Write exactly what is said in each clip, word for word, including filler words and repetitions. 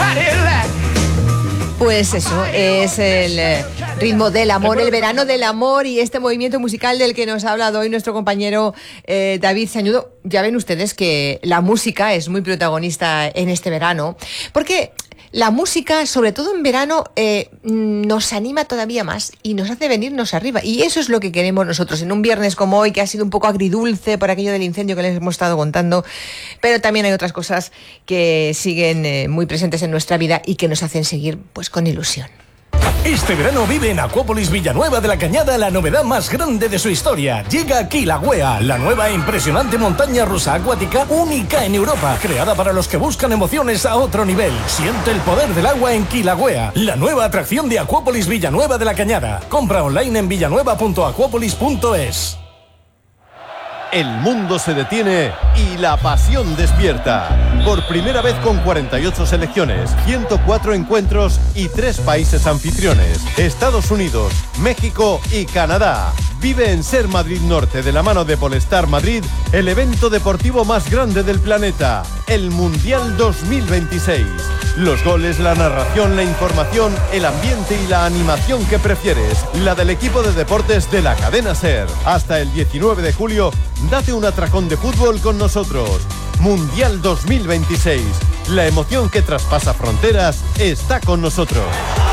Pues eso, es el ritmo del amor, el verano del amor y este movimiento musical del que nos ha hablado hoy nuestro compañero eh, David Sañudo. Ya ven ustedes que la música es muy protagonista en este verano, porque la música, sobre todo en verano, eh, nos anima todavía más y nos hace venirnos arriba. Y eso es lo que queremos nosotros en un viernes como hoy, que ha sido un poco agridulce por aquello del incendio que les hemos estado contando. Pero también hay otras cosas que siguen eh, muy presentes en nuestra vida y que nos hacen seguir pues con ilusión. Este verano vive en Acuópolis Villanueva de la Cañada la novedad más grande de su historia. Llega Kilauea, la nueva e impresionante montaña rusa acuática única en Europa, creada para los que buscan emociones a otro nivel. Siente el poder del agua en Kilauea, la nueva atracción de Acuópolis Villanueva de la Cañada. Compra online en villanueva punto acuópolis punto es. El mundo se detiene y la pasión despierta. Por primera vez con cuarenta y ocho selecciones, ciento cuatro encuentros y tres países anfitriones: Estados Unidos, México y Canadá. Vive en Ser Madrid Norte de la mano de Polestar Madrid el evento deportivo más grande del planeta, el Mundial dos mil veintiséis. Los goles, la narración, la información, el ambiente y la animación que prefieres, la del equipo de deportes de la cadena Ser. Hasta el diecinueve de julio, date un atracón de fútbol con nosotros. Mundial dos mil veintiséis. La emoción que traspasa fronteras está con nosotros.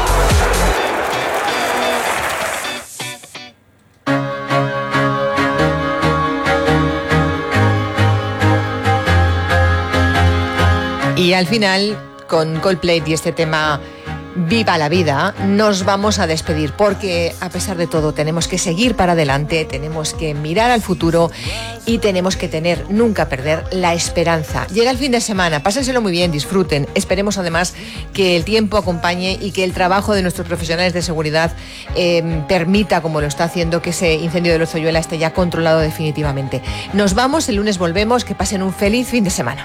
Y al final, con Coldplay y este tema Viva la Vida, nos vamos a despedir porque a pesar de todo tenemos que seguir para adelante, tenemos que mirar al futuro y tenemos que tener, nunca perder la esperanza. Llega el fin de semana, pásenselo muy bien, disfruten. Esperemos además que el tiempo acompañe y que el trabajo de nuestros profesionales de seguridad eh, permita, como lo está haciendo, que ese incendio de Lozoyuela esté ya controlado definitivamente. Nos vamos, el lunes volvemos, que pasen un feliz fin de semana.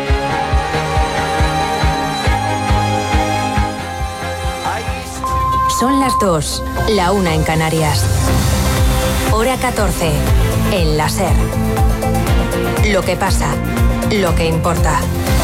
Son las dos, la una en Canarias. Hora catorce, en la Ser. Lo que pasa, lo que importa.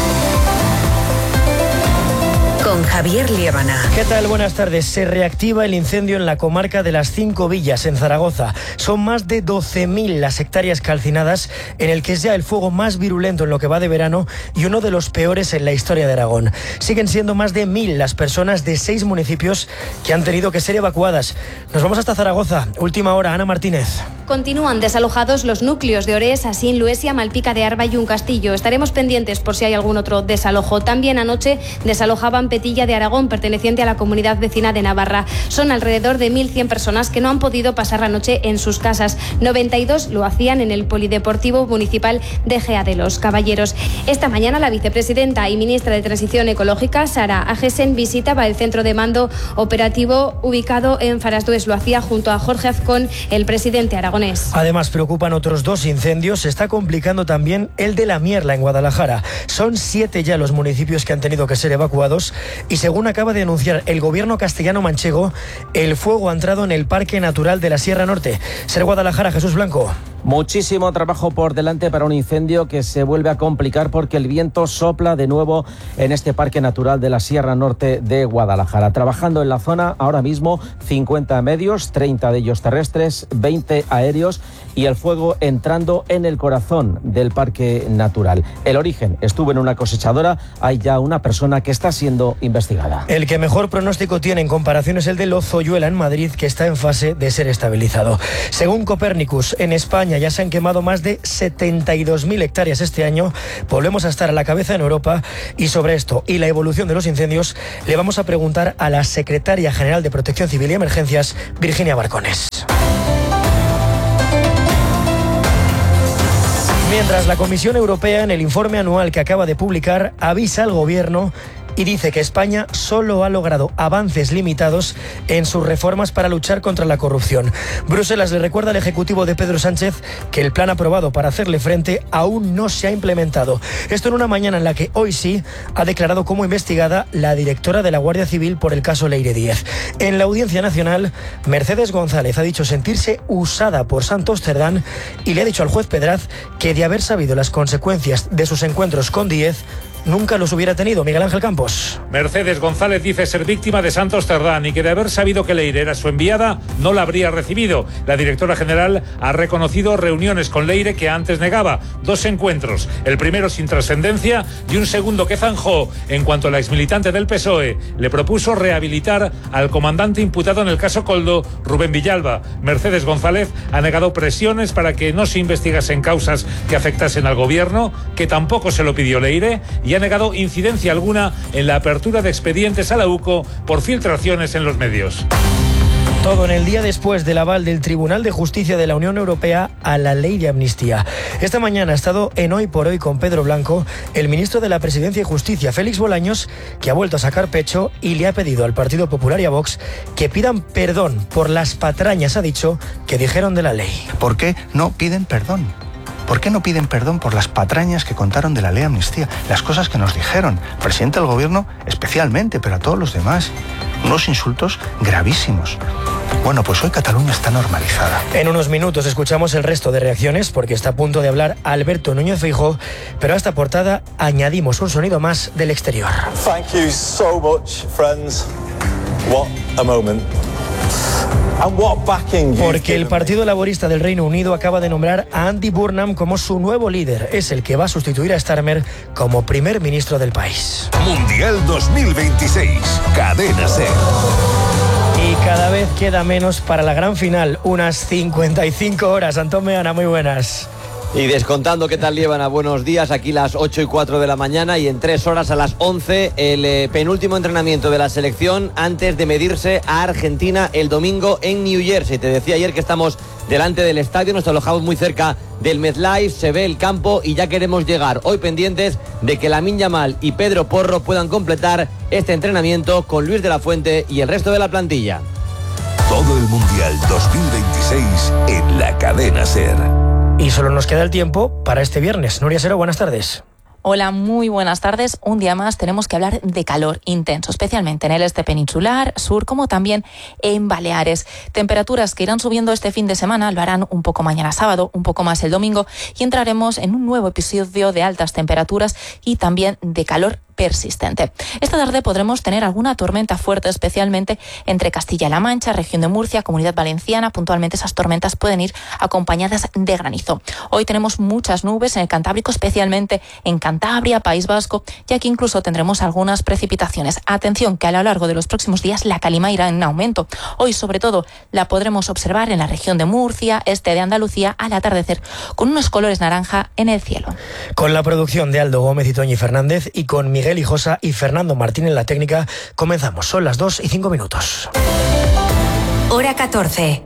Con Javier Liébana. ¿Qué tal? Buenas tardes. Se reactiva el incendio en la comarca de las Cinco Villas, en Zaragoza. Son más de doce mil las hectáreas calcinadas, en el que es ya el fuego más virulento en lo que va de verano y uno de los peores en la historia de Aragón. Siguen siendo más de mil las personas de seis municipios que han tenido que ser evacuadas. Nos vamos hasta Zaragoza. Última hora, Ana Martínez. Continúan desalojados los núcleos de Orés, Asín, Luesia, Malpica de Arba y Un Castillo. Estaremos pendientes por si hay algún otro desalojo. También anoche desalojaban Petilla de Aragón, perteneciente a la comunidad vecina de Navarra. Son alrededor de mil cien personas que no han podido pasar la noche en sus casas. noventa y dos lo hacían en el Polideportivo Municipal de Gea de los Caballeros. Esta mañana la vicepresidenta y ministra de Transición Ecológica, Sara Agesen, visitaba el centro de mando operativo ubicado en Farasdues. Lo hacía junto a Jorge Azcón, el presidente aragonés. Además, preocupan otros dos incendios. Se está complicando también el de La Mierla, en Guadalajara. Son siete ya los municipios que han tenido que ser evacuados y, según acaba de anunciar el gobierno castellano-manchego, el fuego ha entrado en el Parque Natural de la Sierra Norte. Ser Guadalajara, Jesús Blanco. Muchísimo trabajo por delante para un incendio que se vuelve a complicar porque el viento sopla de nuevo en este Parque Natural de la Sierra Norte de Guadalajara. Trabajando en la zona ahora mismo cincuenta medios, treinta de ellos terrestres, veinte aéreos y el fuego entrando en el corazón del Parque Natural. El origen estuvo en una cosechadora. Hay ya una persona que está siendo investigada. El que mejor pronóstico tiene en comparación es el de Lozoyuela, en Madrid, que está en fase de ser estabilizado. Según Copernicus, en España ya se han quemado más de setenta y dos mil hectáreas este año. Volvemos a estar a la cabeza en Europa y sobre esto y la evolución de los incendios le vamos a preguntar a la secretaria general de Protección Civil y Emergencias, Virginia Barcones. Mientras la Comisión Europea, en el informe anual que acaba de publicar, avisa al Gobierno y dice que España solo ha logrado avances limitados en sus reformas para luchar contra la corrupción. Bruselas le recuerda al Ejecutivo de Pedro Sánchez que el plan aprobado para hacerle frente aún no se ha implementado. Esto en una mañana en la que hoy sí ha declarado como investigada la directora de la Guardia Civil por el caso Leire Díez. En la Audiencia Nacional, Mercedes González ha dicho sentirse usada por Santos Cerdán y le ha dicho al juez Pedraz que de haber sabido las consecuencias de sus encuentros con Díez, nunca los hubiera tenido. Miguel Ángel Campos. Mercedes González dice ser víctima de Santos Cerdán y que de haber sabido que Leire era su enviada, no la habría recibido. La directora general ha reconocido reuniones con Leire que antes negaba. Dos encuentros, el primero sin trascendencia y un segundo que zanjó en cuanto la exmilitante del P S O E le propuso rehabilitar al comandante imputado en el caso Coldo, Rubén Villalba. Mercedes González ha negado presiones para que no se investigasen causas que afectasen al gobierno, que tampoco se lo pidió Leire, y ha negado incidencia alguna en la apertura de expedientes a la U C O por filtraciones en los medios. Todo en el día después del aval del Tribunal de Justicia de la Unión Europea a la ley de amnistía. Esta mañana ha estado en Hoy por Hoy con Pedro Blanco, el ministro de la Presidencia y Justicia, Félix Bolaños, que ha vuelto a sacar pecho y le ha pedido al Partido Popular y a Vox que pidan perdón por las patrañas, ha dicho, que dijeron de la ley. ¿Por qué no piden perdón? ¿Por qué no piden perdón por las patrañas que contaron de la ley de amnistía? Las cosas que nos dijeron, el presidente del gobierno especialmente, pero a todos los demás. Unos insultos gravísimos. Bueno, pues hoy Cataluña está normalizada. En unos minutos escuchamos el resto de reacciones porque está a punto de hablar Alberto Núñez Feijóo, pero a esta portada añadimos un sonido más del exterior. Thank you so much, friends. What a moment. Porque el Partido Laborista del Reino Unido acaba de nombrar a Andy Burnham como su nuevo líder. Es el que va a sustituir a Starmer como primer ministro del país. Mundial dos mil veintiséis, Cadena SER. Y cada vez queda menos para la gran final, unas cincuenta y cinco horas. Antón Meana, muy buenas. Y descontando qué tal llevan a buenos días, aquí las ocho y cuatro de la mañana y en tres horas a las once el eh, penúltimo entrenamiento de la selección antes de medirse a Argentina el domingo en New Jersey. Te decía ayer que estamos delante del estadio, nos alojamos muy cerca del MetLife, se ve el campo y ya queremos llegar. Hoy pendientes de que Lamine Yamal y Pedro Porro puedan completar este entrenamiento con Luis de la Fuente y el resto de la plantilla. Todo el Mundial dos mil veintiséis en la Cadena SER. Y solo nos queda el tiempo para este viernes. Nuria Sero, buenas tardes. Hola, muy buenas tardes. Un día más tenemos que hablar de calor intenso, especialmente en el este peninsular, sur, como también en Baleares. Temperaturas que irán subiendo este fin de semana, lo harán un poco mañana sábado, un poco más el domingo, y entraremos en un nuevo episodio de altas temperaturas y también de calor persistente. Esta tarde podremos tener alguna tormenta fuerte, especialmente entre Castilla-La Mancha, región de Murcia, Comunidad Valenciana. Puntualmente esas tormentas pueden ir acompañadas de granizo. Hoy tenemos muchas nubes en el Cantábrico, especialmente en Cantabria, País Vasco, y aquí incluso tendremos algunas precipitaciones. Atención, que a lo largo de los próximos días la calima irá en aumento. Hoy, sobre todo, la podremos observar en la región de Murcia, este de Andalucía, al atardecer, con unos colores naranja en el cielo. Con la producción de Aldo Gómez y Toñi Fernández y con Miguel Hijosa y Fernando Martín en la técnica, comenzamos. Son las dos y cinco minutos. Hora catorce.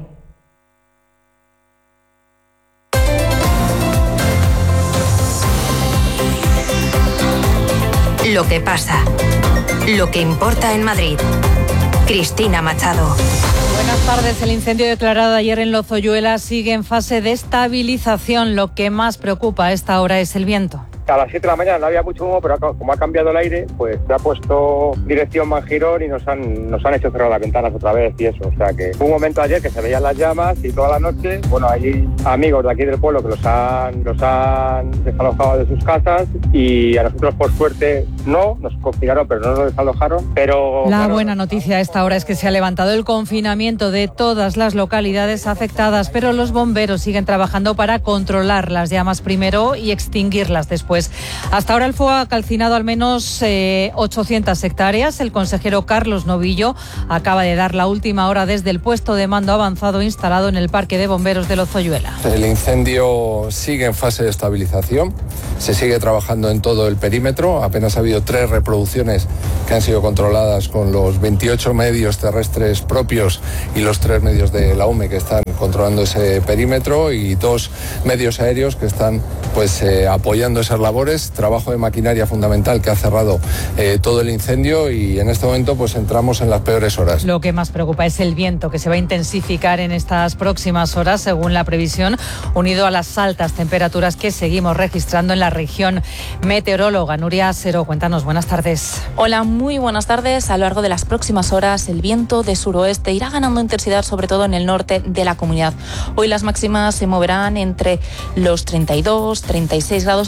Lo que pasa. Lo que importa en Madrid. Cristina Machado. Buenas tardes. El incendio declarado ayer en Lozoyuela sigue en fase de estabilización. Lo que más preocupa a esta hora es el viento. A las siete de la mañana no había mucho humo, pero como ha cambiado el aire, pues se ha puesto dirección Manjirón y nos han, nos han hecho cerrar las ventanas otra vez y eso. O sea que fue un momento ayer que se veían las llamas y toda la noche, bueno, hay amigos de aquí del pueblo que los han, los han desalojado de sus casas y a nosotros por suerte no, nos confinaron pero no nos desalojaron. Pero La claro, buena noticia a esta hora es que se ha levantado el confinamiento de todas las localidades afectadas, pero los bomberos siguen trabajando para controlar las llamas primero y extinguirlas después. Hasta ahora el fuego ha calcinado al menos eh, ochocientas hectáreas. El consejero Carlos Novillo acaba de dar la última hora desde el puesto de mando avanzado instalado en el Parque de Bomberos de Lozoyuela. El incendio sigue en fase de estabilización, se sigue trabajando en todo el perímetro. Apenas ha habido tres reproducciones que han sido controladas con los veintiocho medios terrestres propios y los tres medios de la U M E que están controlando ese perímetro y dos medios aéreos que están pues eh, apoyando esas labores. Trabajo de maquinaria fundamental que ha cerrado eh, todo el incendio y en este momento pues entramos en las peores horas. Lo que más preocupa es el viento, que se va a intensificar en estas próximas horas según la previsión, unido a las altas temperaturas que seguimos registrando en la región meteoróloga. Nuria Sero, cuéntanos, buenas tardes. Hola, muy buenas tardes. A lo largo de las próximas horas el viento de suroeste irá ganando intensidad, sobre todo en el norte de la comunidad. Hoy las máximas se moverán entre los treinta y dos, treinta y seis grados. Mañana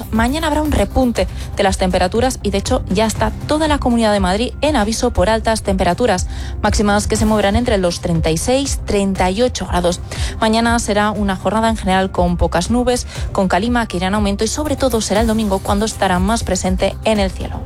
mañana habrá un repunte de las temperaturas y de hecho ya está toda la Comunidad de Madrid en aviso por altas temperaturas, máximas que se moverán entre los treinta y seis y treinta y ocho grados. Mañana será una jornada en general con pocas nubes, con calima que irá en aumento y sobre todo será el domingo cuando estará más presente en el cielo.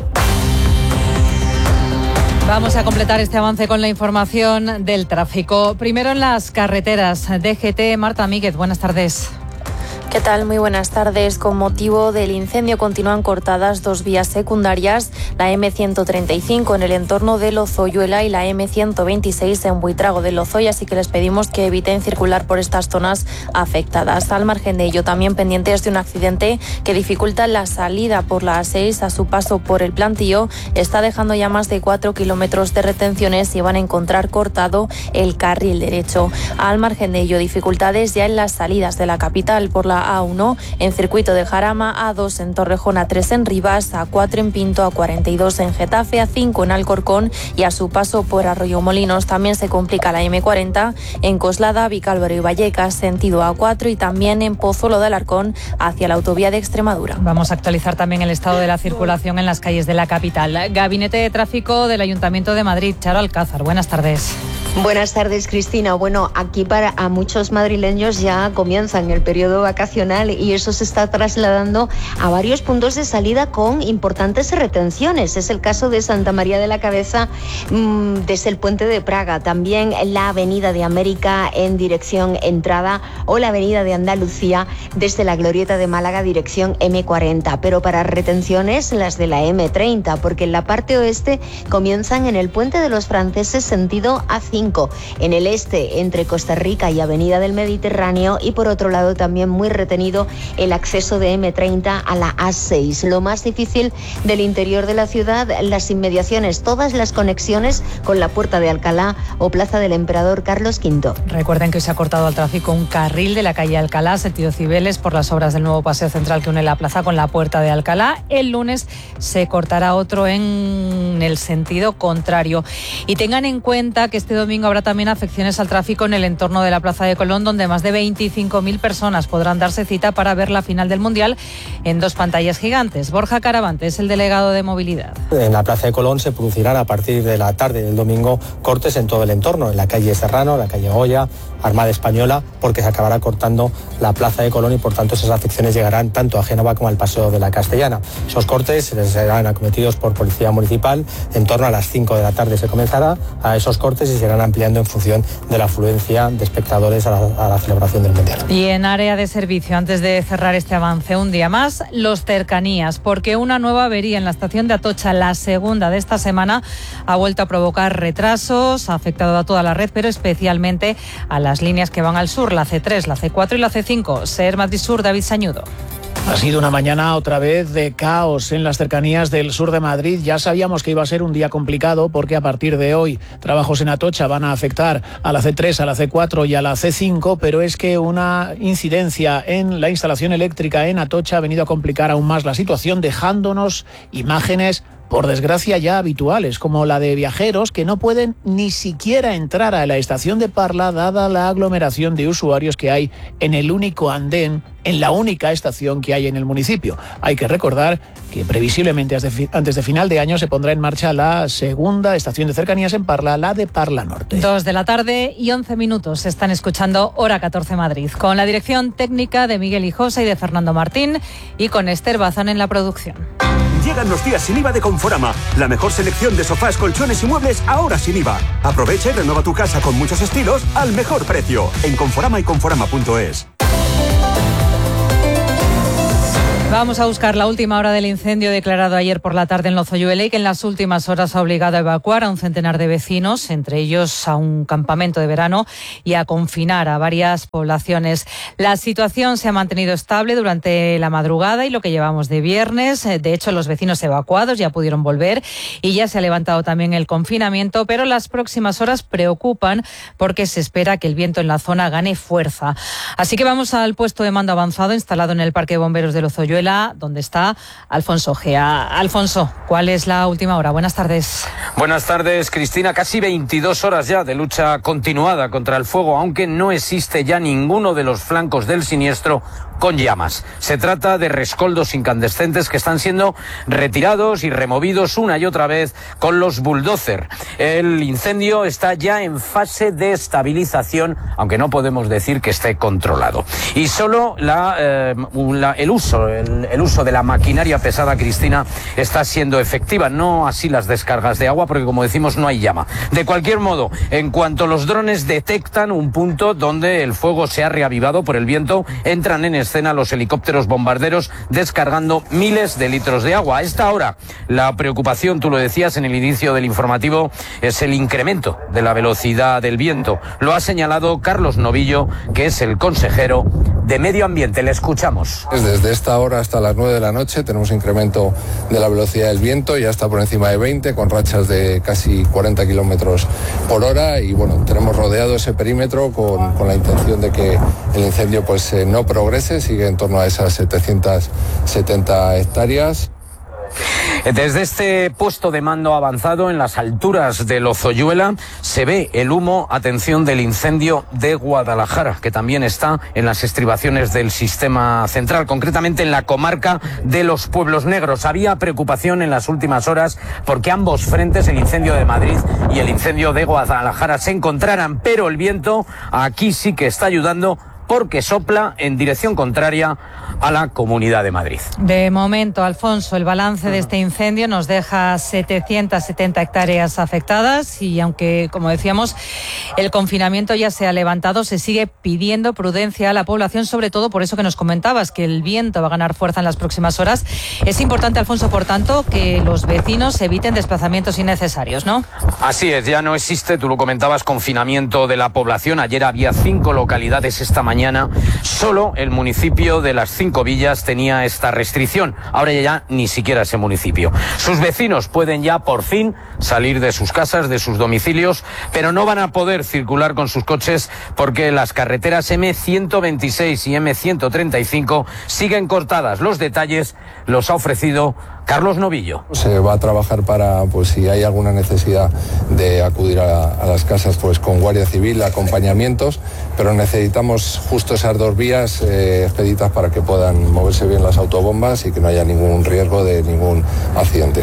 Vamos a completar este avance con la información del tráfico. Primero en las carreteras. D G T, Marta Míguez, buenas tardes. ¿Qué tal? Muy buenas tardes. Con motivo del incendio continúan cortadas dos vías secundarias, la eme ciento treinta y cinco en el entorno de Lozoyuela y la eme ciento veintiséis en Buitrago de Lozoya, así que les pedimos que eviten circular por estas zonas afectadas. Al margen de ello, también pendientes de un accidente que dificulta la salida por la A seis a su paso por el Plantío, está dejando ya más de cuatro kilómetros de retenciones y van a encontrar cortado el carril derecho. Al margen de ello, dificultades ya en las salidas de la capital por la A uno en circuito de Jarama, A dos en Torrejón, A tres en Rivas, A cuatro en Pinto, A cuarenta y dos en Getafe, A cinco en Alcorcón y a su paso por Arroyomolinos. También se complica la eme cuarenta en Coslada, Vicálvaro y Vallecas, sentido A cuatro y también en Pozuelo de Alarcón hacia la autovía de Extremadura. Vamos a actualizar también el estado de la circulación en las calles de la capital. Gabinete de Tráfico del Ayuntamiento de Madrid, Charo Alcázar, buenas tardes. Buenas tardes, Cristina. Bueno, aquí para a muchos madrileños ya comienzan el periodo vacacional y eso se está trasladando a varios puntos de salida con importantes retenciones. Es el caso de Santa María de la Cabeza mmm, desde el Puente de Praga, también la Avenida de América en dirección entrada o la Avenida de Andalucía desde la Glorieta de Málaga dirección eme cuarenta. Pero para retenciones las de la eme treinta, porque en la parte oeste comienzan en el Puente de los Franceses sentido A cinco. En el este, entre Costa Rica y Avenida del Mediterráneo, y por otro lado también muy retenido el acceso de eme treinta a la A seis. Lo más difícil del interior de la ciudad, las inmediaciones, todas las conexiones con la Puerta de Alcalá o Plaza del Emperador Carlos quinto. Recuerden que hoy se ha cortado al tráfico un carril de la calle Alcalá, sentido Cibeles, por las obras del nuevo paseo central que une la plaza con la Puerta de Alcalá. El lunes se cortará otro en el sentido contrario. Y tengan en cuenta que este domingo habrá también afecciones al tráfico en el entorno de la Plaza de Colón, donde más de veinticinco mil personas podrán darse cita para ver la final del Mundial en dos pantallas gigantes. Borja Caravante es el delegado de movilidad. En la Plaza de Colón se producirán a partir de la tarde del domingo cortes en todo el entorno, en la calle Serrano, la calle Goya, Armada Española, porque se acabará cortando la Plaza de Colón y por tanto esas afecciones llegarán tanto a Génova como al Paseo de la Castellana. Esos cortes serán acometidos por Policía Municipal, en torno a las cinco de la tarde se comenzará a esos cortes y serán ampliando en función de la afluencia de espectadores a la, a la celebración del Mundial. Y en área de servicio, antes de cerrar este avance un día más, los cercanías, porque una nueva avería en la estación de Atocha, la segunda de esta semana, ha vuelto a provocar retrasos, ha afectado a toda la red, pero especialmente a las líneas que van al sur, la ce tres, la ce cuatro y la ce cinco. SER Madrid Sur, David Sañudo. Ha sido una mañana otra vez de caos en las cercanías del sur de Madrid. Ya sabíamos que iba a ser un día complicado porque a partir de hoy trabajos en Atocha van a afectar a la ce tres, a la ce cuatro y a la ce cinco, pero es que una incidencia en la instalación eléctrica en Atocha ha venido a complicar aún más la situación, dejándonos imágenes por desgracia ya habituales, como la de viajeros que no pueden ni siquiera entrar a la estación de Parla dada la aglomeración de usuarios que hay en el único andén, en la única estación que hay en el municipio. Hay que recordar que previsiblemente antes de final de año se pondrá en marcha la segunda estación de cercanías en Parla, la de Parla Norte. Dos de la tarde y once minutos. Están escuchando Hora catorce Madrid, con la dirección técnica de Miguel Hijosa y de Fernando Martín y con Esther Bazán en la producción. Llegan los días sin I V A de Conforama. La mejor selección de sofás, colchones y muebles ahora sin I V A. Aprovecha y renueva tu casa con muchos estilos al mejor precio. En Conforama y Conforama punto es. Vamos a buscar la última hora del incendio declarado ayer por la tarde en Lozoyuela y que en las últimas horas ha obligado a evacuar a un centenar de vecinos, entre ellos a un campamento de verano, y a confinar a varias poblaciones. La situación se ha mantenido estable durante la madrugada y lo que llevamos de viernes. De hecho, los vecinos evacuados ya pudieron volver y ya se ha levantado también el confinamiento, pero las próximas horas preocupan porque se espera que el viento en la zona gane fuerza. Así que vamos al puesto de mando avanzado instalado en el Parque de Bomberos de Lozoyuela, donde está Alfonso Gea. Alfonso, ¿cuál es la última hora? Buenas tardes. Buenas tardes, Cristina. Casi veintidós horas ya de lucha continuada contra el fuego, aunque no existe ya ninguno de los flancos del siniestro con llamas. Se trata de rescoldos incandescentes que están siendo retirados y removidos una y otra vez con los bulldozer. El incendio está ya en fase de estabilización, aunque no podemos decir que esté controlado. Y solo la, eh, la, el, uso, el, el uso de la maquinaria pesada, Cristina, está siendo efectiva, no así las descargas de agua, porque como decimos no hay llama. De cualquier modo, en cuanto los drones detectan un punto donde el fuego se ha reavivado por el viento, entran en escena los helicópteros bombarderos descargando miles de litros de agua. A esta hora, la preocupación, tú lo decías en el inicio del informativo, es el incremento de la velocidad del viento. Lo ha señalado Carlos Novillo, que es el consejero de Medio Ambiente. Le escuchamos. Desde esta hora hasta las nueve de la noche tenemos incremento de la velocidad del viento, ya está por encima de veinte, con rachas de casi cuarenta kilómetros por hora, y bueno, tenemos rodeado ese perímetro con, con la intención de que el incendio pues eh, no progrese, sigue en torno a esas setecientas setenta hectáreas. Desde este puesto de mando avanzado en las alturas de Lozoyuela se ve el humo, atención, del incendio de Guadalajara, que también está en las estribaciones del sistema central, concretamente en la comarca de los Pueblos Negros. Había preocupación en las últimas horas porque ambos frentes, el incendio de Madrid y el incendio de Guadalajara, se encontraran, pero el viento aquí sí que está ayudando, porque sopla en dirección contraria a la Comunidad de Madrid. De momento, Alfonso, el balance de este incendio nos deja setecientas setenta hectáreas afectadas y aunque, como decíamos, el confinamiento ya se ha levantado, se sigue pidiendo prudencia a la población, sobre todo por eso que nos comentabas, que el viento va a ganar fuerza en las próximas horas. Es importante, Alfonso, por tanto, que los vecinos eviten desplazamientos innecesarios, ¿no? Así es, ya no existe, tú lo comentabas, confinamiento de la población. Ayer había cinco localidades, esta mañana solo el municipio de Las Cinco Villas tenía esta restricción. Ahora ya ni siquiera ese municipio. Sus vecinos pueden ya por fin salir de sus casas, de sus domicilios, pero no van a poder circular con sus coches porque las carreteras eme ciento veintiséis y eme ciento treinta y cinco siguen cortadas. Los detalles los ha ofrecido Carlos Novillo. Se va a trabajar para, pues si hay alguna necesidad de acudir a, a las casas, pues con Guardia Civil, acompañamientos, pero necesitamos justo esas dos vías eh, expeditas para que puedan moverse bien las autobombas y que no haya ningún riesgo de ningún accidente.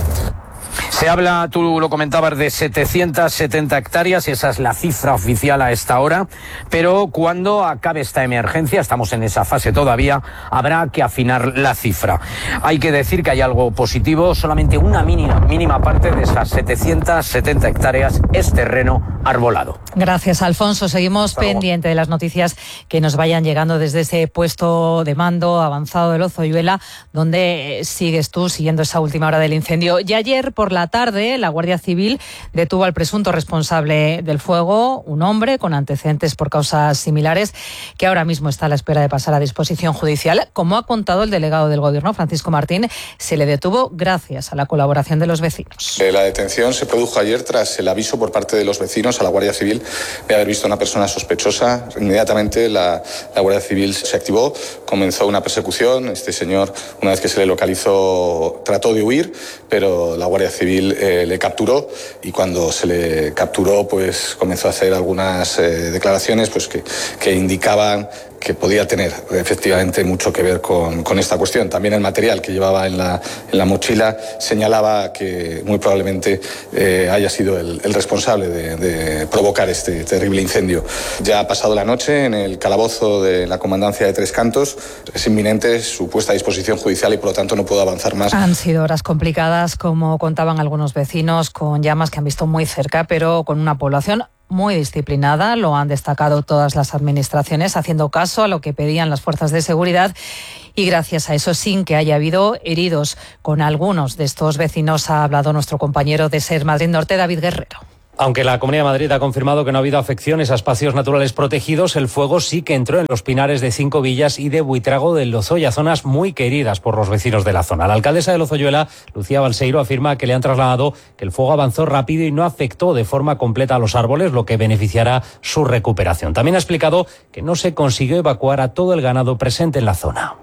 Se habla, tú lo comentabas, de setecientas setenta hectáreas, esa es la cifra oficial a esta hora, pero cuando acabe esta emergencia, estamos en esa fase todavía, habrá que afinar la cifra. Hay que decir que hay algo positivo, solamente una mínima, mínima parte de esas setecientas setenta hectáreas es terreno arbolado. Gracias, Alfonso. Seguimos pendiente de las noticias que nos vayan llegando desde ese puesto de mando avanzado de Lozoyuela, donde sigues tú siguiendo esa última hora del incendio. Y ayer por la tarde, la Guardia Civil detuvo al presunto responsable del fuego, un hombre con antecedentes por causas similares, que ahora mismo está a la espera de pasar a disposición judicial. Como ha contado el delegado del Gobierno, Francisco Martín, se le detuvo gracias a la colaboración de los vecinos. La detención se produjo ayer tras el aviso por parte de los vecinos a la Guardia Civil de haber visto a una persona sospechosa. Inmediatamente la, la Guardia Civil se activó, comenzó una persecución. Este señor, una vez que se le localizó, trató de huir, pero la Guardia Civil eh, le capturó, y cuando se le capturó pues comenzó a hacer algunas eh, declaraciones pues que, que indicaban que podía tener efectivamente mucho que ver con, con esta cuestión. También el material que llevaba en la, en la mochila señalaba que muy probablemente eh, haya sido el, el responsable de, de provocar este terrible incendio. Ya ha pasado la noche en el calabozo de la Comandancia de Tres Cantos. Es inminente su puesta a disposición judicial y por lo tanto no puedo avanzar más. Han sido horas complicadas, como contaban algunos vecinos, con llamas que han visto muy cerca, pero con una población muy disciplinada. Lo han destacado todas las administraciones, haciendo caso a lo que pedían las fuerzas de seguridad, y gracias a eso, sin que haya habido heridos. Con algunos de estos vecinos ha hablado nuestro compañero de SER Madrid Norte, David Guerrero. Aunque la Comunidad de Madrid ha confirmado que no ha habido afecciones a espacios naturales protegidos, el fuego sí que entró en los Pinares de Cinco Villas y de Buitrago del Lozoya, zonas muy queridas por los vecinos de la zona. La alcaldesa de Lozoyuela, Lucía Balseiro, afirma que le han trasladado que el fuego avanzó rápido y no afectó de forma completa a los árboles, lo que beneficiará su recuperación. También ha explicado que no se consiguió evacuar a todo el ganado presente en la zona. Se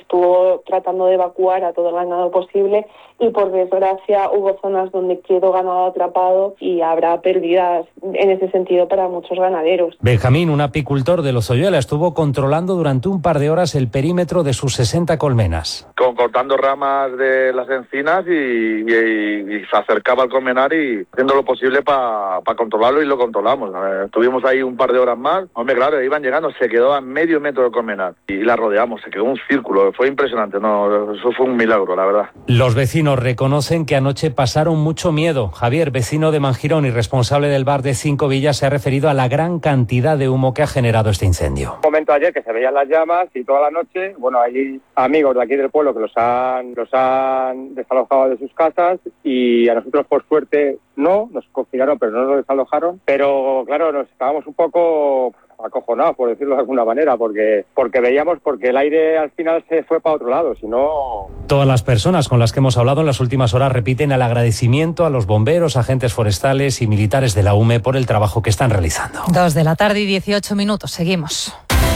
estuvo tratando de evacuar a todo el ganado posible y por desgracia hubo zonas donde quedó ganado atrapado y habrá pérdidas en ese sentido para muchos ganaderos. Benjamín, un apicultor de Lozoyuela, estuvo controlando durante un par de horas el perímetro de sus sesenta colmenas. Con, cortando ramas de las encinas y, y, y se acercaba al colmenar y haciendo lo posible para pa controlarlo y lo controlamos. Eh, estuvimos ahí un par de horas más. Hombre, claro, iban llegando, se quedó a medio metro del colmenar y la rodeamos, se quedó un círculo. Fue impresionante, no, eso fue un milagro, la verdad. Los vecinos reconocen que anoche pasaron mucho miedo. Javier, vecino de Mangirón y responsable del bar de Cinco Villas, se ha referido a la gran cantidad de humo que ha generado este incendio. Un momento ayer que se veían las llamas y toda la noche, bueno, hay amigos de aquí del pueblo que los han, los han desalojado de sus casas y a nosotros por suerte no, nos confinaron pero no nos desalojaron, pero claro, nos estábamos un poco acojonados, por decirlo de alguna manera, porque porque veíamos porque el aire al final se fue para otro lado, si no... Todas las personas con las que hemos hablado en las últimas horas repiten el agradecimiento a los bomberos, agentes forestales y militares de la U M E por el trabajo que están realizando. Dos de la tarde y dieciocho minutos, seguimos.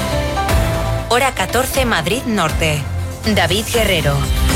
Hora catorce, Madrid Norte. David Guerrero.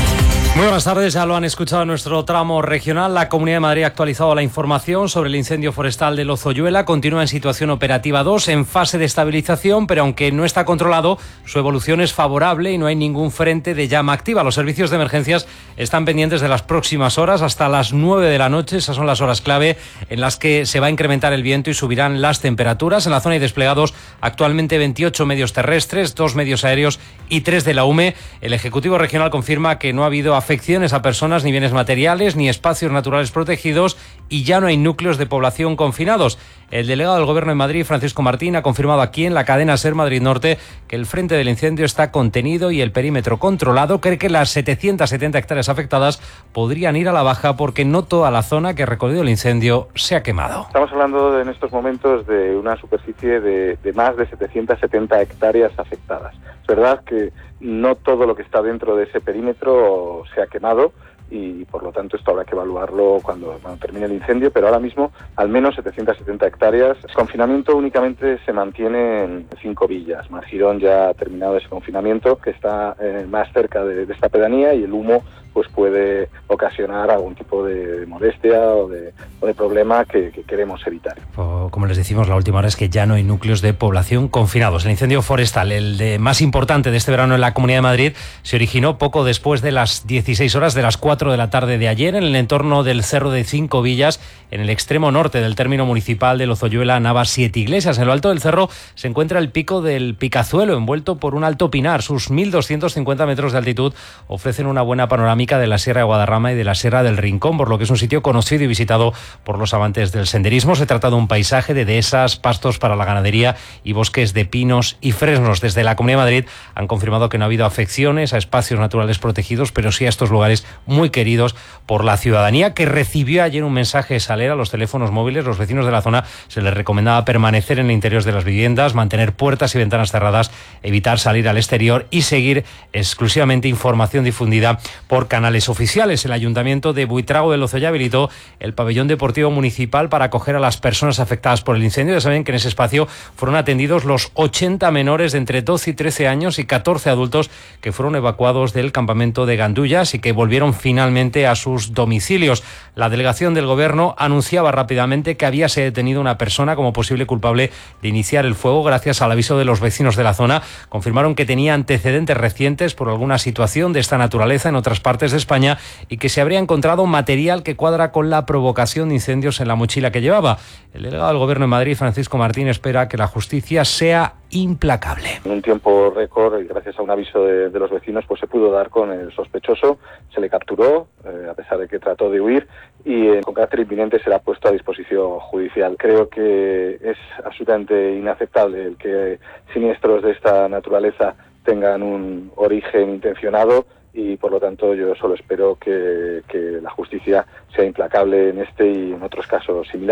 Muy buenas tardes, ya lo han escuchado en nuestro tramo regional. La Comunidad de Madrid ha actualizado la información sobre el incendio forestal de Lozoyuela. Continúa en situación operativa dos, en fase de estabilización, pero aunque no está controlado, su evolución es favorable y no hay ningún frente de llama activa. Los servicios de emergencias están pendientes de las próximas horas hasta las nueve de la noche. Esas son las horas clave en las que se va a incrementar el viento y subirán las temperaturas. En la zona hay desplegados actualmente veintiocho medios terrestres, dos medios aéreos y tres de la U M E. El Ejecutivo Regional confirma que no ha habido afecciones a personas, ni bienes materiales, ni espacios naturales protegidos y ya no hay núcleos de población confinados. El delegado del Gobierno en Madrid, Francisco Martín, ha confirmado aquí en la cadena SER Madrid Norte que el frente del incendio está contenido y el perímetro controlado. Cree que las setecientas setenta hectáreas afectadas podrían ir a la baja porque no toda la zona que ha recorrido el incendio se ha quemado. Estamos hablando de, en estos momentos de una superficie de, de más de setecientas setenta hectáreas afectadas. Es verdad que no todo lo que está dentro de ese perímetro se ha quemado y por lo tanto esto habrá que evaluarlo cuando, cuando termine el incendio, pero ahora mismo al menos setecientas setenta hectáreas. El confinamiento únicamente se mantiene en Cinco Villas. Margirón ya ha terminado ese confinamiento, que está eh, más cerca de, de esta pedanía, y el humo pues puede ocasionar algún tipo de molestia o de, o de problema que, que queremos evitar. Como les decimos, la última hora es que ya no hay núcleos de población confinados. El incendio forestal, el de más importante de este verano en la Comunidad de Madrid, se originó poco después de las dieciséis horas de las cuatro de la tarde de ayer en el entorno del Cerro de Cinco Villas, en el extremo norte del término municipal de Lozoyuela, Navas, Siete Iglesias. En lo alto del cerro se encuentra el pico del Picazuelo, envuelto por un alto pinar. Sus mil doscientos cincuenta metros de altitud ofrecen una buena panorámica de la Sierra de Guadarrama y de la Sierra del Rincón, por lo que es un sitio conocido y visitado por los amantes del senderismo. Se trata de un paisaje de dehesas, pastos para la ganadería y bosques de pinos y fresnos. Desde la Comunidad de Madrid han confirmado que no ha habido afecciones a espacios naturales protegidos, pero sí a estos lugares muy queridos por la ciudadanía, que recibió ayer un mensaje saler a los teléfonos móviles. Los vecinos de la zona se les recomendaba permanecer en el interior de las viviendas, mantener puertas y ventanas cerradas, evitar salir al exterior y seguir exclusivamente información difundida por canales oficiales. El Ayuntamiento de Buitrago de Lozoya habilitó el pabellón deportivo municipal para acoger a las personas afectadas por el incendio. Ya saben que en ese espacio fueron atendidos los ochenta menores de entre doce y trece años y catorce adultos que fueron evacuados del campamento de Gandullas y que volvieron finalmente a sus domicilios. La delegación del Gobierno anunciaba rápidamente que habíase detenido una persona como posible culpable de iniciar el fuego. Gracias al aviso de los vecinos de la zona, confirmaron que tenía antecedentes recientes por alguna situación de esta naturaleza en otras partes de España y que se habría encontrado material que cuadra con la provocación de incendios en la mochila que llevaba. El delegado del Gobierno en Madrid, Francisco Martín, espera que la justicia sea implacable. En un tiempo récord y gracias a un aviso de, de los vecinos pues se pudo dar con el sospechoso, se le capturó eh, a pesar de que trató de huir y eh, con carácter inminente será puesto a disposición judicial. Creo que es absolutamente inaceptable el que siniestros de esta naturaleza tengan un origen intencionado y por lo tanto yo solo espero que, que la justicia sea implacable en este y en otros casos similares.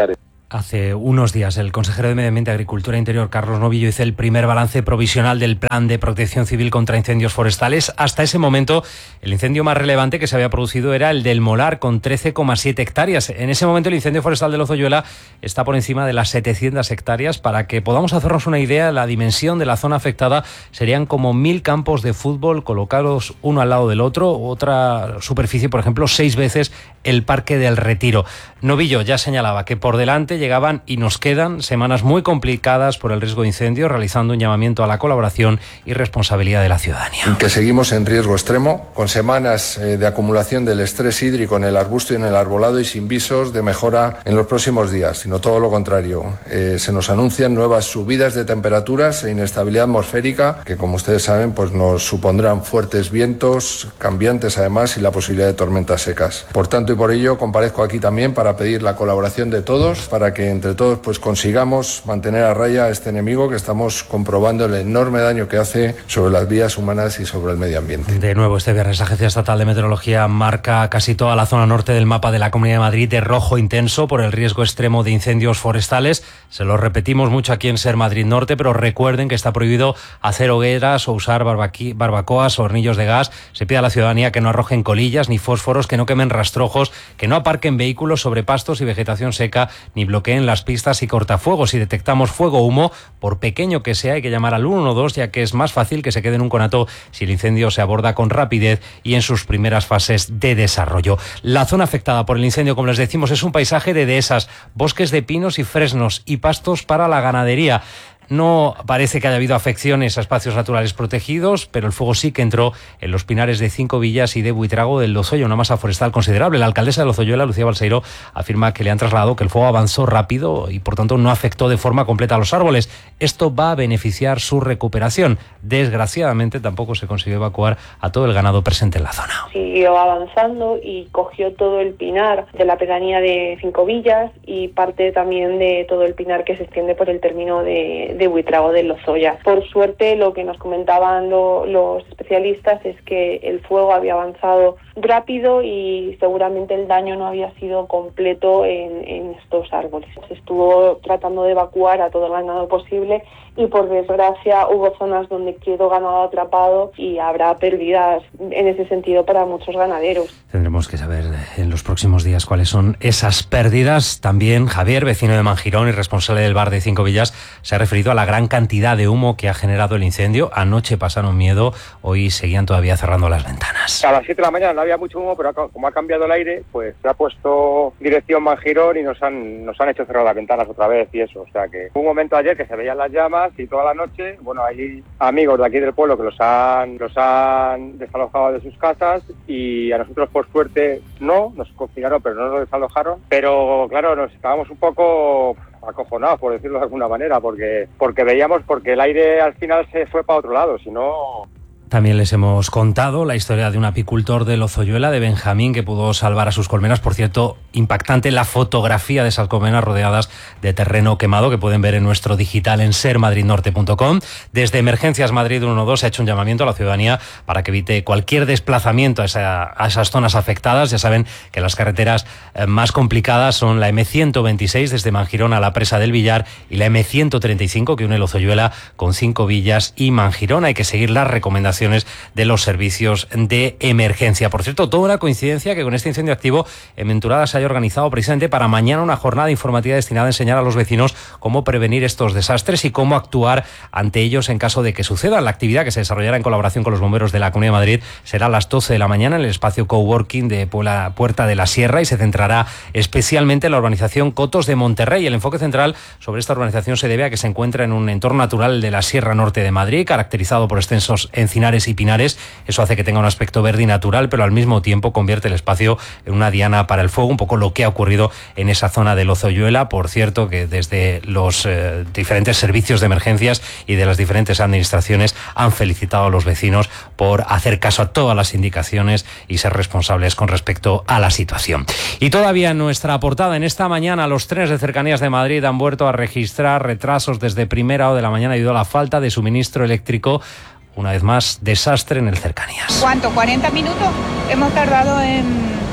Hace unos días el consejero de Medio Ambiente, Agricultura e Interior, Carlos Novillo, hizo el primer balance provisional del Plan de Protección Civil contra Incendios Forestales. Hasta ese momento, el incendio más relevante que se había producido era el del Molar, con trece coma siete hectáreas. En ese momento, el incendio forestal de Lozoyuela está por encima de las setecientas hectáreas. Para que podamos hacernos una idea, la dimensión de la zona afectada serían como mil campos de fútbol colocados uno al lado del otro. Otra superficie, por ejemplo, seis veces el Parque del Retiro. Novillo ya señalaba que por delante llegaban y nos quedan semanas muy complicadas por el riesgo de incendio, realizando un llamamiento a la colaboración y responsabilidad de la ciudadanía. Que seguimos en riesgo extremo, con semanas eh, de acumulación del estrés hídrico en el arbusto y en el arbolado y sin visos de mejora en los próximos días, sino todo lo contrario. Eh, se nos anuncian nuevas subidas de temperaturas e inestabilidad atmosférica que, como ustedes saben, pues nos supondrán fuertes vientos, cambiantes además, y la posibilidad de tormentas secas. Por tanto y por ello, comparezco aquí también para pedir la colaboración de todos, para que entre todos pues consigamos mantener a raya a este enemigo que estamos comprobando el enorme daño que hace sobre las vías humanas y sobre el medio ambiente. De nuevo, este viernes la Agencia Estatal de Meteorología marca casi toda la zona norte del mapa de la Comunidad de Madrid de rojo intenso por el riesgo extremo de incendios forestales. Se lo repetimos mucho aquí en Ser Madrid Norte, pero recuerden que está prohibido hacer hogueras o usar barbaqui, barbacoas o hornillos de gas. Se pide a la ciudadanía que no arrojen colillas ni fósforos, que no quemen rastrojos, que no aparquen vehículos sobre pastos y vegetación seca, ni bloqueen las pistas y cortafuegos. Si detectamos fuego o humo, por pequeño que sea, hay que llamar al uno uno dos, ya que es más fácil que se quede en un conato si el incendio se aborda con rapidez y en sus primeras fases de desarrollo. La zona afectada por el incendio, como les decimos, es un paisaje de dehesas, bosques de pinos y fresnos y pastos para la ganadería. No parece que haya habido afecciones a espacios naturales protegidos, pero el fuego sí que entró en los pinares de Cinco Villas y de Buitrago del Lozoya, una masa forestal considerable. La alcaldesa de Lozoyuela, Lucía Balseiro, afirma que le han trasladado que el fuego avanzó rápido y por tanto no afectó de forma completa a los árboles. Esto va a beneficiar su recuperación. Desgraciadamente tampoco se consiguió evacuar a todo el ganado presente en la zona. Siguió avanzando y cogió todo el pinar de la pedanía de Cinco Villas y parte también de todo el pinar que se extiende por el término de de Buitrago del Lozoya. Por suerte, lo que nos comentaban lo, los especialistas es que el fuego había avanzado rápido y seguramente el daño no había sido completo en, en estos árboles. Se estuvo tratando de evacuar a todo el ganado posible y por desgracia hubo zonas donde quedó ganado atrapado y habrá pérdidas en ese sentido para muchos ganaderos. Tendremos que saber en los próximos días cuáles son esas pérdidas. También Javier, vecino de Mangirón y responsable del bar de Cinco Villas, se ha referido a la gran cantidad de humo que ha generado el incendio. Anoche pasaron miedo, hoy seguían todavía cerrando las ventanas. A las siete de la mañana no había mucho humo, pero como ha cambiado el aire, pues se ha puesto dirección Mangirón y nos han, nos han hecho cerrar las ventanas otra vez y eso. O sea que hubo un momento ayer que se veían las llamas y toda la noche, bueno, hay amigos de aquí del pueblo que los han, los han desalojado de sus casas y a nosotros por suerte no, nos confinaron pero no nos desalojaron, pero claro, nos estábamos un poco acojonados, por decirlo de alguna manera, porque, porque veíamos, porque el aire al final se fue para otro lado, si no... También les hemos contado la historia de un apicultor de Lozoyuela, de Benjamín, que pudo salvar a sus colmenas. Por cierto, impactante la fotografía de esas colmenas rodeadas de terreno quemado que pueden ver en nuestro digital en ser madrid norte punto com. Desde Emergencias Madrid uno uno dos se ha hecho un llamamiento a la ciudadanía para que evite cualquier desplazamiento a, esa, a esas zonas afectadas. Ya saben que las carreteras eh, más complicadas son la eme ciento veintiséis desde Mangirón a la Presa del Villar y la eme ciento treinta y cinco que une Lozoyuela con Cinco Villas y Mangirón. Hay que seguir las recomendaciones de los servicios de emergencia. Por cierto, toda una coincidencia que con este incendio activo en Venturada se haya organizado precisamente para mañana una jornada informativa destinada a enseñar a los vecinos cómo prevenir estos desastres y cómo actuar ante ellos en caso de que sucedan. La actividad, que se desarrollará en colaboración con los bomberos de la Comunidad de Madrid, será a las doce de la mañana en el espacio coworking de Puebla, Puerta de la Sierra, y se centrará especialmente en la urbanización Cotos de Monterrey. El enfoque central sobre esta urbanización se debe a que se encuentra en un entorno natural de la Sierra Norte de Madrid, caracterizado por extensos encinares y pinares. Eso hace que tenga un aspecto verde y natural, pero al mismo tiempo convierte el espacio en una diana para el fuego, un poco lo que ha ocurrido en esa zona de Lozoyuela. Por cierto, que desde los eh, diferentes servicios de emergencias y de las diferentes administraciones han felicitado a los vecinos por hacer caso a todas las indicaciones y ser responsables con respecto a la situación. Y todavía en nuestra portada, en esta mañana, los trenes de cercanías de Madrid han vuelto a registrar retrasos desde primera hora de la mañana debido a la falta de suministro eléctrico. Una vez más, desastre en el Cercanías. ¿Cuánto? ¿cuarenta minutos? Hemos tardado en,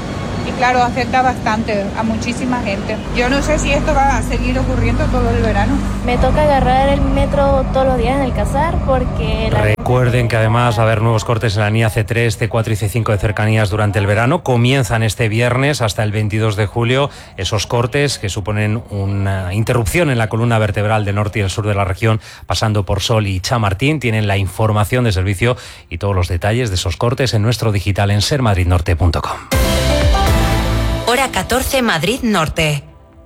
y claro, afecta bastante a muchísima gente. Yo no sé si esto va a seguir ocurriendo todo el verano. Me toca agarrar el metro todos los días en el Casar porque... La... Recuerden que además va a haber nuevos cortes en la línea ce tres, ce cuatro y ce cinco de cercanías durante el verano. Comienzan este viernes hasta el veintidós de julio esos cortes que suponen una interrupción en la columna vertebral del norte y el sur de la región, pasando por Sol y Chamartín. Tienen la información de servicio y todos los detalles de esos cortes en nuestro digital en ser madrid norte punto com. Hora catorce, Madrid Norte.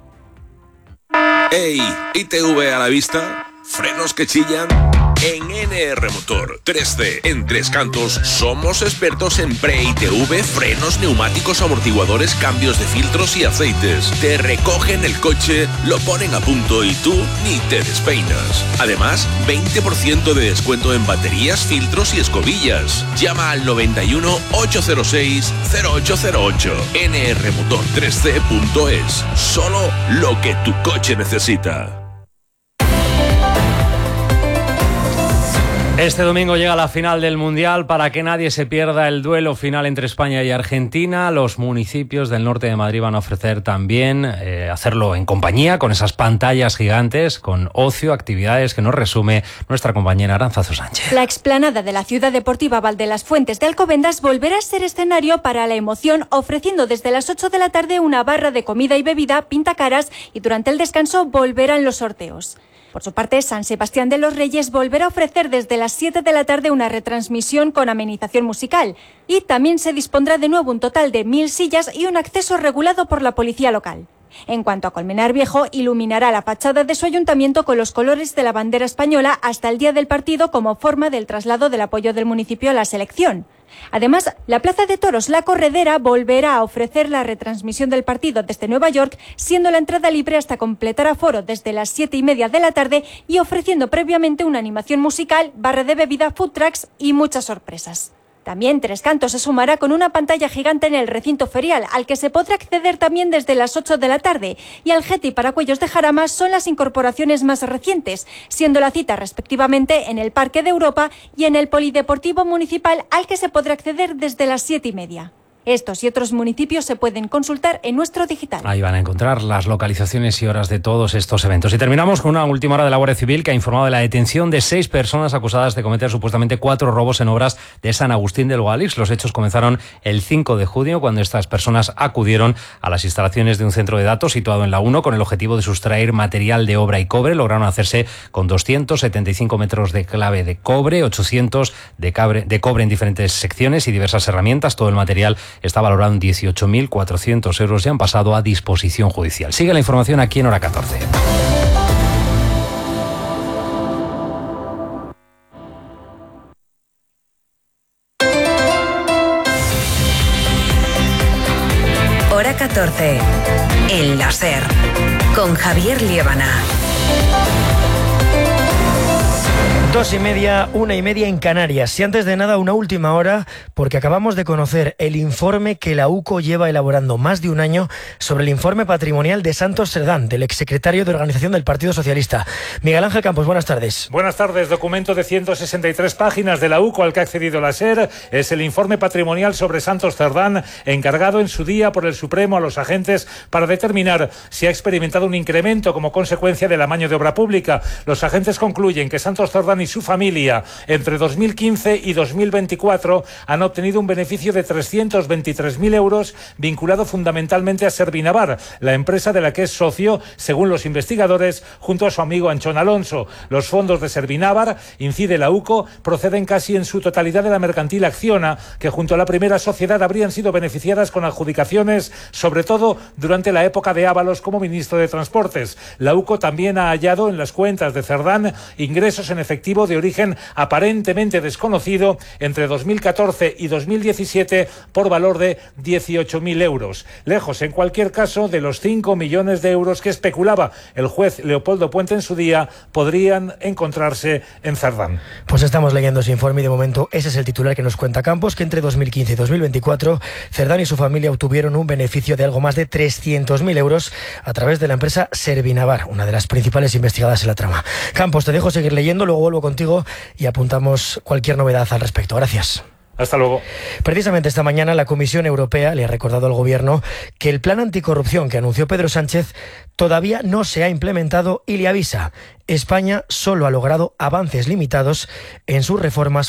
¡Ey! ¿I T V a la vista? ¿Frenos que chillan? En N R Motor tres C en Tres Cantos somos expertos en pre-I T V, frenos, neumáticos, amortiguadores, cambios de filtros y aceites. Te recogen el coche, lo ponen a punto y tú ni te despeinas. Además, veinte por ciento de descuento en baterías, filtros y escobillas. Llama al noventa y uno, ochocientos seis, cero ocho cero ocho. N R Motor tres C punto es. Solo lo que tu coche necesita. Este domingo llega la final del Mundial. Para que nadie se pierda el duelo final entre España y Argentina, los municipios del norte de Madrid van a ofrecer también eh, hacerlo en compañía, con esas pantallas gigantes, con ocio, actividades que nos resume nuestra compañera Arantzazu Sánchez. La explanada de la Ciudad Deportiva Valdelasfuentes de Alcobendas volverá a ser escenario para la emoción, ofreciendo desde las ocho de la tarde una barra de comida y bebida, pintacaras, y durante el descanso volverán los sorteos. Por su parte, San Sebastián de los Reyes volverá a ofrecer desde las siete de la tarde una retransmisión con amenización musical, y también se dispondrá de nuevo un total de mil sillas y un acceso regulado por la policía local. En cuanto a Colmenar Viejo, iluminará la fachada de su ayuntamiento con los colores de la bandera española hasta el día del partido, como forma del traslado del apoyo del municipio a la selección. Además, la Plaza de Toros La Corredera volverá a ofrecer la retransmisión del partido desde Nueva York, siendo la entrada libre hasta completar aforo desde las siete y media de la tarde y ofreciendo previamente una animación musical, barra de bebida, food trucks y muchas sorpresas. También Tres Cantos se sumará con una pantalla gigante en el recinto ferial, al que se podrá acceder también desde las ocho de la tarde, y al Getty para Cuellos de Jarama son las incorporaciones más recientes, siendo la cita respectivamente en el Parque de Europa y en el Polideportivo Municipal, al que se podrá acceder desde las siete y media. Estos y otros municipios se pueden consultar en nuestro digital. Ahí van a encontrar las localizaciones y horas de todos estos eventos. Y terminamos con una última hora de la Guardia Civil, que ha informado de la detención de seis personas acusadas de cometer supuestamente cuatro robos en obras de San Agustín del Guadalix. Los hechos comenzaron el cinco de junio, cuando estas personas acudieron a las instalaciones de un centro de datos situado en la uno con el objetivo de sustraer material de obra y cobre. Lograron hacerse con doscientos setenta y cinco metros de clave de cobre, ochocientos de, cabre, de cobre en diferentes secciones y diversas herramientas. Todo el material está valorado en dieciocho mil cuatrocientos euros y han pasado a disposición judicial. Sigue la información aquí en Hora catorce. Hora catorce. El láser. Con Javier Liébana. Dos y media, una y media en Canarias. Y antes de nada, una última hora, porque acabamos de conocer el informe que la U C O lleva elaborando más de un año sobre el informe patrimonial de Santos Cerdán, del exsecretario de Organización del Partido Socialista. Miguel Ángel Campos, buenas tardes. Buenas tardes. Documento de ciento sesenta y tres páginas de la U C O al que ha accedido la SER. Es el informe patrimonial sobre Santos Cerdán, encargado en su día por el Supremo a los agentes para determinar si ha experimentado un incremento como consecuencia del amaño de obra pública. Los agentes concluyen que Santos Cerdán y su familia entre dos mil quince y dos mil veinticuatro han obtenido un beneficio de trescientos veintitrés mil euros vinculado fundamentalmente a Servinavar, la empresa de la que es socio, según los investigadores, junto a su amigo Anchón Alonso. Los fondos de Servinavar, incide la U C O, proceden casi en su totalidad de la mercantil Acciona, que junto a la primera sociedad habrían sido beneficiadas con adjudicaciones, sobre todo durante la época de Ábalos como ministro de Transportes. La U C O también ha hallado en las cuentas de Cerdán ingresos en efectivo de origen aparentemente desconocido entre dos mil catorce y dos mil diecisiete por valor de dieciocho mil euros. Lejos, en cualquier caso, de los cinco millones de euros que especulaba el juez Leopoldo Puente en su día, podrían encontrarse en Cerdán. Pues estamos leyendo ese informe y de momento ese es el titular que nos cuenta Campos, que entre dos mil quince y dos mil veinticuatro Cerdán y su familia obtuvieron un beneficio de algo más de trescientos mil euros a través de la empresa Servinavar, una de las principales investigadas en la trama. Campos, te dejo seguir leyendo, luego vuelvo contigo y apuntamos cualquier novedad al respecto. Gracias. Hasta luego. Precisamente esta mañana la Comisión Europea le ha recordado al Gobierno que el plan anticorrupción que anunció Pedro Sánchez todavía no se ha implementado y le avisa: España solo ha logrado avances limitados en sus reformas